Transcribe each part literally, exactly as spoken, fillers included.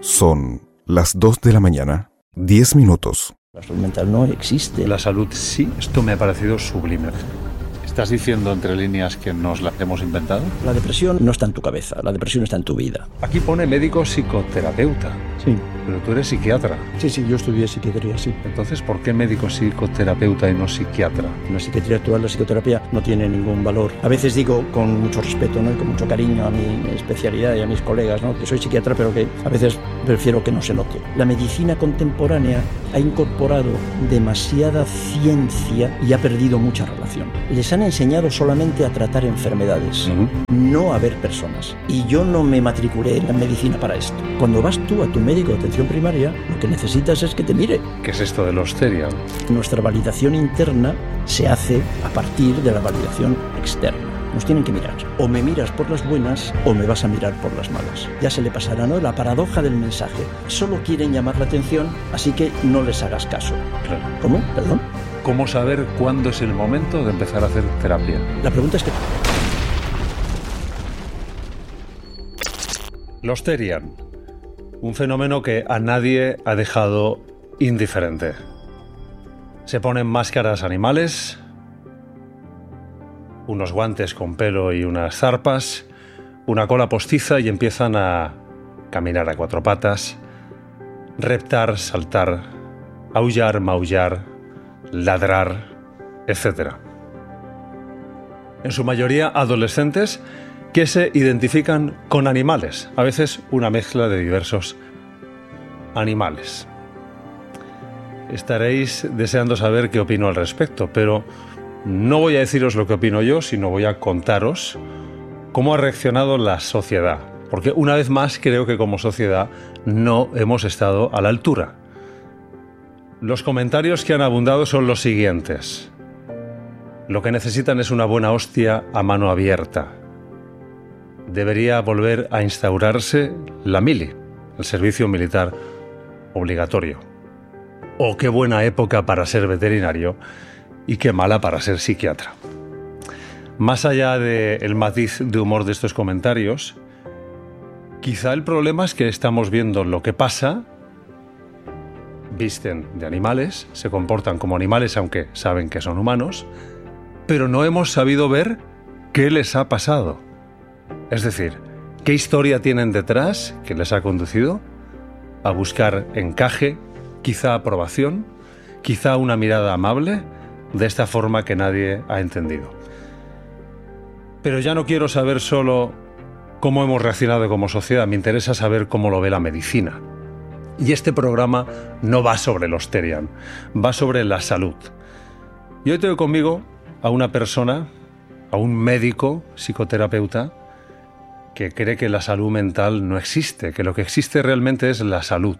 Son las dos de la mañana, diez minutos. La salud mental no existe. La salud sí, esto me ha parecido sublime. ¿Estás diciendo entre líneas que nos la hemos inventado? La depresión no está en tu cabeza, la depresión está en tu vida. Aquí pone médico psicoterapeuta. Sí. Pero tú eres psiquiatra. Sí, sí, yo estudié psiquiatría, sí. Entonces, ¿por qué médico psicoterapeuta y no psiquiatra? En la psiquiatría actual, la psicoterapia no tiene ningún valor. A veces digo con mucho respeto, ¿no? Y con mucho cariño a mi especialidad y a mis colegas, ¿no? Que soy psiquiatra, pero que a veces prefiero que no se note. La medicina contemporánea ha incorporado demasiada ciencia y ha perdido mucha relación. Les han enseñado solamente a tratar enfermedades, uh-huh. no a ver personas. Y yo no me matriculé en la medicina para esto. Cuando vas tú a tu médico de atención primaria, lo que necesitas es que te mire. ¿Qué es esto de los Therian? Nuestra validación interna se hace a partir de la validación externa. Nos tienen que mirar. O me miras por las buenas o me vas a mirar por las malas. Ya se le pasará, ¿no? La paradoja del mensaje. Solo quieren llamar la atención, así que no les hagas caso. Claro. ¿Cómo? ¿Perdón? ¿Cómo saber cuándo es el momento de empezar a hacer terapia? La pregunta es que... Los Therian. Un fenómeno que a nadie ha dejado indiferente. Se ponen máscaras animales, unos guantes con pelo y unas zarpas, una cola postiza y empiezan a caminar a cuatro patas, reptar, saltar, aullar, maullar, ladrar, etcétera. En su mayoría adolescentes que se identifican con animales, a veces una mezcla de diversos animales. Estaréis deseando saber qué opino al respecto, pero no voy a deciros lo que opino yo, sino voy a contaros cómo ha reaccionado la sociedad, porque una vez más creo que como sociedad no hemos estado a la altura. Los comentarios que han abundado son los siguientes. Lo que necesitan es una buena hostia a mano abierta. Debería volver a instaurarse la mili, el servicio militar obligatorio. O qué buena época para ser veterinario y qué mala para ser psiquiatra. Más allá del matiz de humor de estos comentarios, quizá el problema es que estamos viendo lo que pasa, visten de animales, se comportan como animales aunque saben que son humanos, pero no hemos sabido ver qué les ha pasado. Es decir, ¿qué historia tienen detrás que les ha conducido a buscar encaje, quizá aprobación, quizá una mirada amable, de esta forma que nadie ha entendido? Pero ya no quiero saber solo cómo hemos reaccionado como sociedad, me interesa saber cómo lo ve la medicina. Y este programa no va sobre los Therian, va sobre la salud. Y hoy tengo conmigo a una persona, a un médico psicoterapeuta, que cree que la salud mental no existe, que lo que existe realmente es la salud.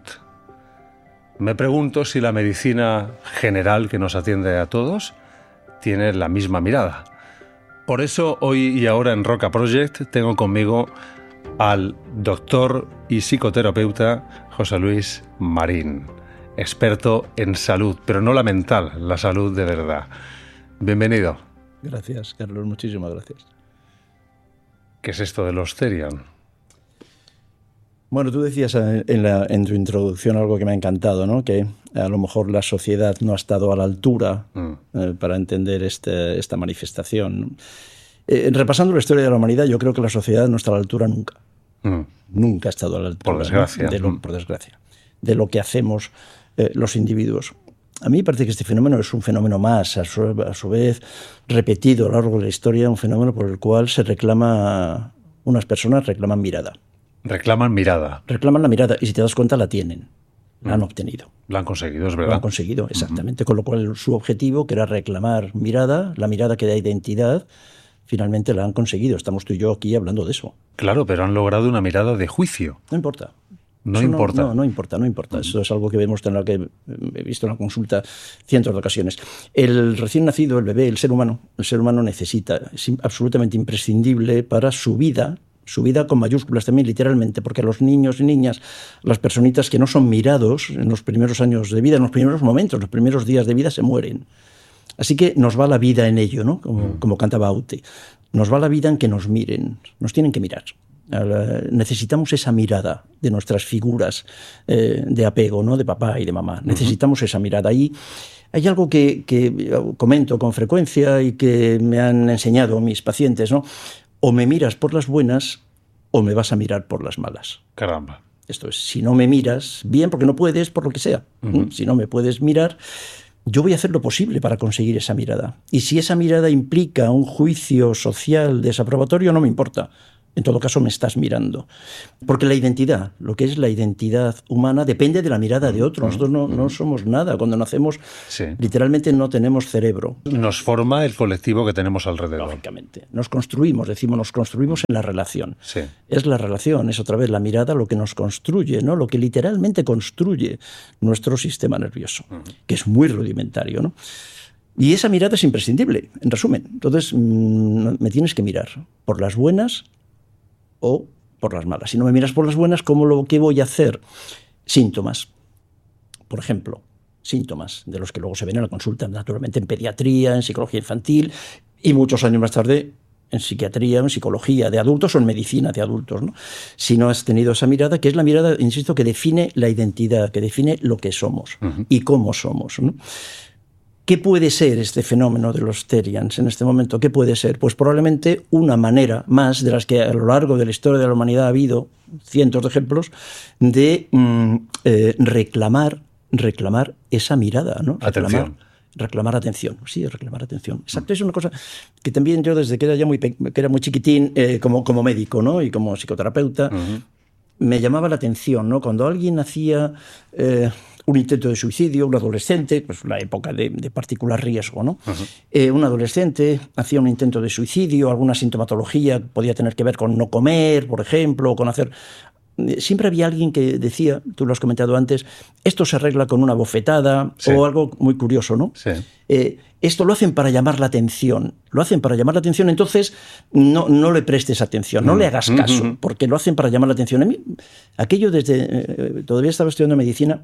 Me pregunto si la medicina general que nos atiende a todos tiene la misma mirada. Por eso hoy y ahora en Roca Project tengo conmigo al doctor y psicoterapeuta José Luis Marín, experto en salud, pero no la mental, la salud de verdad. Bienvenido. Gracias, Carlos, muchísimas gracias. ¿Qué es esto de los Therian? Bueno, tú decías en, la, en tu introducción algo que me ha encantado, ¿no? Que a lo mejor la sociedad no ha estado a la altura mm. eh, para entender este, esta manifestación. Eh, repasando la historia de la humanidad, yo creo que la sociedad no está a la altura nunca. Mm. Nunca ha estado a la altura. Por desgracia. ¿no? de lo, por desgracia. De lo que hacemos eh, los individuos. A mí me parece que este fenómeno es un fenómeno más, a su, a su vez, repetido a lo largo de la historia, un fenómeno por el cual se reclama, unas personas reclaman mirada. Reclaman mirada. Reclaman la mirada y si te das cuenta la tienen, la mm. han obtenido. La han conseguido, es verdad. Lo han conseguido, exactamente. Mm-hmm. Con lo cual su objetivo, que era reclamar mirada, la mirada que da identidad, finalmente la han conseguido. Estamos tú y yo aquí hablando de eso. Claro, pero han logrado una mirada de juicio. No importa. No importa. No, no, no importa, no importa. Uh-huh. Eso es algo que vemos en lo que he visto en la consulta cientos de ocasiones. El recién nacido, el bebé, el ser humano, el ser humano necesita, es absolutamente imprescindible para su vida, su vida con mayúsculas también literalmente, porque los niños y niñas, las personitas que no son mirados en los primeros años de vida, en los primeros momentos, los primeros días de vida se mueren. Así que nos va la vida en ello, ¿no? Como, uh-huh. como cantaba Aute. Nos va la vida en que nos miren, nos tienen que mirar. Necesitamos esa mirada de nuestras figuras eh, de apego, ¿no? De papá y de mamá. Necesitamos uh-huh. esa mirada. Y hay algo que, que comento con frecuencia y que me han enseñado mis pacientes, ¿no? O me miras por las buenas o me vas a mirar por las malas. Caramba. Esto es, si no me miras bien, porque no puedes, por lo que sea, uh-huh. si no me puedes mirar, yo voy a hacer lo posible para conseguir esa mirada. Y si esa mirada implica un juicio social desaprobatorio, no me importa. En todo caso, me estás mirando. Porque la identidad, lo que es la identidad humana, depende de la mirada de otro. Nosotros no, no somos nada. Cuando nacemos, sí. literalmente no tenemos cerebro. Nos forma el colectivo que tenemos alrededor. Lógicamente. Nos construimos, decimos, nos construimos en la relación. Sí. Es la relación, es otra vez la mirada lo que nos construye, ¿no? Lo que literalmente construye nuestro sistema nervioso, uh-huh. que es muy rudimentario, ¿no? Y esa mirada es imprescindible, en resumen. Entonces, mmm, me tienes que mirar por las buenas o por las malas. Si no me miras por las buenas, ¿cómo lo que voy a hacer? Síntomas. Por ejemplo, síntomas de los que luego se ven en la consulta, naturalmente en pediatría, en psicología infantil y muchos años más tarde en psiquiatría, en psicología de adultos o en medicina de adultos, ¿no? Si no has tenido esa mirada, que es la mirada, insisto, que define la identidad, que define lo que somos uh-huh. y cómo somos, ¿no? ¿Qué puede ser este fenómeno de los Therians en este momento? ¿Qué puede ser? Pues probablemente una manera más de las que a lo largo de la historia de la humanidad ha habido cientos de ejemplos de mm, eh, reclamar, reclamar esa mirada, ¿no? Reclamar, atención. Reclamar atención, sí, reclamar atención. Exacto, es una cosa que también yo desde que era ya muy, que era muy chiquitín, eh, como, como médico, ¿no? Y como psicoterapeuta, uh-huh. me llamaba la atención, ¿no? Cuando alguien hacía eh, un intento de suicidio, un adolescente, pues una época de, de particular riesgo, ¿no? Uh-huh. Eh, un adolescente hacía un intento de suicidio, alguna sintomatología podía tener que ver con no comer, por ejemplo, o con hacer... Siempre había alguien que decía, tú lo has comentado antes, esto se arregla con una bofetada, sí. o algo muy curioso, ¿no? Sí. Eh, esto lo hacen para llamar la atención, lo hacen para llamar la atención, entonces no, no le prestes atención, no mm. le hagas caso, mm-hmm. porque lo hacen para llamar la atención. A mí, aquello desde, eh, todavía estaba estudiando medicina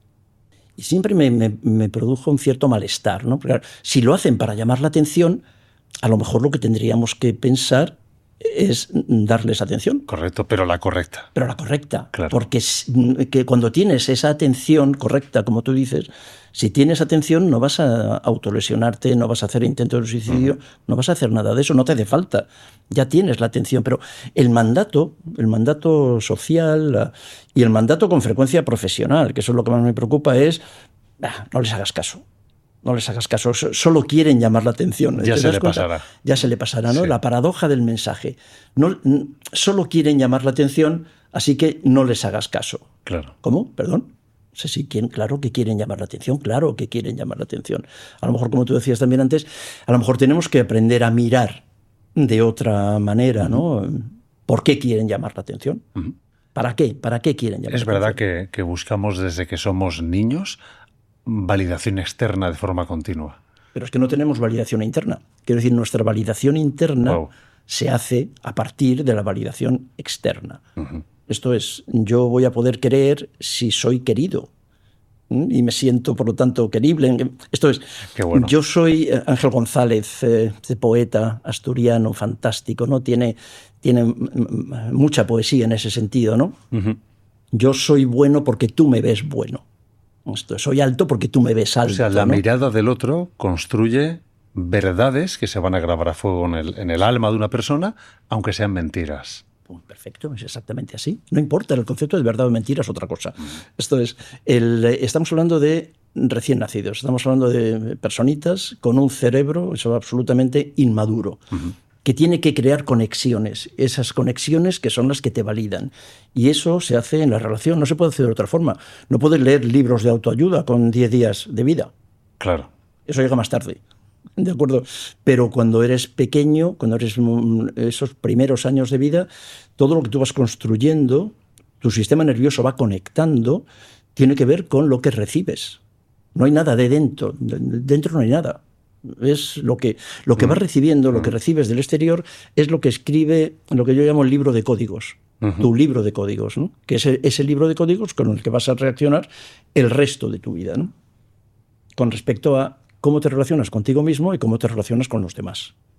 y siempre me, me, me produjo un cierto malestar, ¿no? Porque si lo hacen para llamar la atención, a lo mejor lo que tendríamos que pensar es darles atención. Correcto, pero la correcta. Pero la correcta. Claro. Porque que cuando tienes esa atención correcta, como tú dices, si tienes atención no vas a autolesionarte, no vas a hacer intentos de suicidio, uh-huh. no vas a hacer nada de eso, no te hace falta. Ya tienes la atención. Pero el mandato, el mandato social la, y el mandato con frecuencia profesional, que eso es lo que más me preocupa, es ah, no les hagas caso. No les hagas caso, solo quieren llamar la atención. Ya se le cuenta? pasará. Ya se le pasará, ¿no? Sí. La paradoja del mensaje. No, solo quieren llamar la atención, así que no les hagas caso. Claro. ¿Cómo? Perdón. No sé si quieren, claro que quieren llamar la atención, claro que quieren llamar la atención. A lo mejor, como tú decías también antes, a lo mejor tenemos que aprender a mirar de otra manera, ¿no? Uh-huh. ¿Por qué quieren llamar la atención? Uh-huh. ¿Para qué? ¿Para qué quieren llamar es la atención? Es verdad que, que buscamos desde que somos niños validación externa de forma continua. Pero es que no tenemos validación interna. Quiero decir, nuestra validación interna wow. se hace a partir de la validación externa. Uh-huh. Esto es, yo voy a poder querer si soy querido. ¿Mm? Y me siento, por lo tanto, querible. Esto es, Qué bueno. Yo soy Ángel González, eh, poeta asturiano fantástico, ¿no? Tiene, tiene m- mucha poesía en ese sentido, ¿no? Uh-huh. Yo soy bueno porque tú me ves bueno. Esto, soy alto porque tú me ves alto. O sea, la ¿no? mirada del otro construye verdades que se van a grabar a fuego en el, en el alma de una persona, aunque sean mentiras. Perfecto, es exactamente así. No importa, el concepto de verdad o mentira es otra cosa. Mm. Esto es, el, estamos hablando de recién nacidos, estamos hablando de personitas con un cerebro eso, absolutamente inmaduro. Uh-huh. Que tiene que crear conexiones, esas conexiones que son las que te validan. Y eso se hace en la relación, no se puede hacer de otra forma. No puedes leer libros de autoayuda con diez días de vida. Claro. Eso llega más tarde, ¿de acuerdo? Pero cuando eres pequeño, cuando eres esos primeros años de vida, todo lo que tú vas construyendo, tu sistema nervioso va conectando, tiene que ver con lo que recibes. No hay nada de dentro, dentro no hay nada. Es lo que, lo que vas recibiendo, lo que recibes del exterior, es lo que escribe lo que yo llamo el libro de códigos, uh-huh. tu libro de códigos, ¿no? Que es ese libro de códigos con el que vas a reaccionar el resto de tu vida, ¿no? Con respecto a cómo te relacionas contigo mismo y cómo te relacionas con los demás.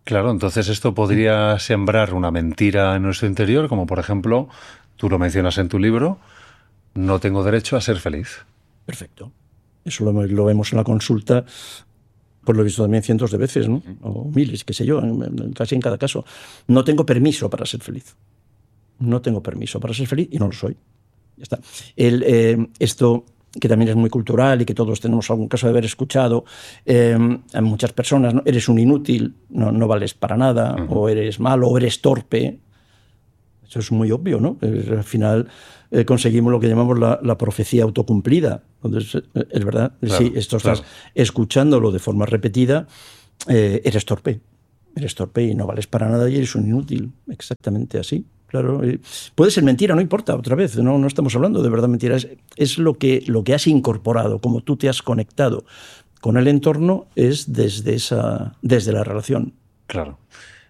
Claro, entonces esto podría sembrar una mentira en nuestro interior, como por ejemplo, tú lo mencionas en tu libro, no tengo derecho a ser feliz. Perfecto. Eso lo, lo vemos en la consulta, pues lo he visto también cientos de veces, ¿no? O miles, qué sé yo, en, casi en cada caso. No tengo permiso para ser feliz. No tengo permiso para ser feliz y no lo soy. Ya está. El, eh, esto, que también es muy cultural y que todos tenemos algún caso de haber escuchado, eh, a muchas personas, ¿no? Eres un inútil, no, no vales para nada, uh-huh. o eres malo, o eres torpe. Eso es muy obvio, ¿no? Eh, al final eh, conseguimos lo que llamamos la, la profecía autocumplida. Entonces, eh, es verdad, claro, si esto estás claro. escuchándolo de forma repetida, eh, eres torpe. Eres torpe y no vales para nada y eres un inútil. Exactamente así. Claro, puede ser mentira, no importa, otra vez, no, no estamos hablando de verdad mentira, es, es lo, que, lo que has incorporado, como tú te has conectado con el entorno, es desde, esa, desde la relación. Claro.